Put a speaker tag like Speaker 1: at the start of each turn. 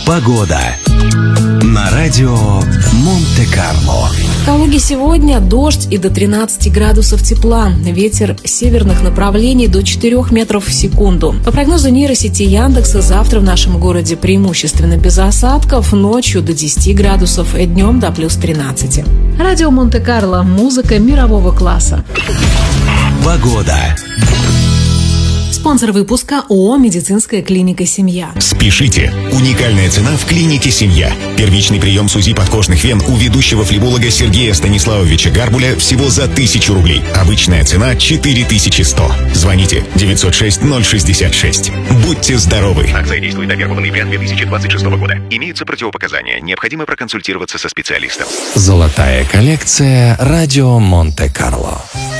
Speaker 1: Погода на радио Монте-Карло.
Speaker 2: В Калуге сегодня дождь и до 13 градусов тепла. Ветер северных направлений до 4 метров в секунду. По прогнозу нейросети Яндекса, завтра в нашем городе преимущественно без осадков, ночью до 10 градусов, днем до плюс 13. Радио Монте-Карло. Музыка мирового класса.
Speaker 1: Погода.
Speaker 2: Спонсор выпуска ООО «Медицинская клиника Семья».
Speaker 3: Спешите! Уникальная цена в клинике «Семья». Первичный прием с УЗИ подкожных вен у ведущего флеболога Сергея Станиславовича Гарбуля всего за 1000 рублей. Обычная цена 4100. Звоните 906-066. Будьте здоровы!
Speaker 4: Акция действует до 1 ноября 2026 года. Имеются противопоказания. Необходимо проконсультироваться со специалистом.
Speaker 1: Золотая коллекция радио Монте-Карло.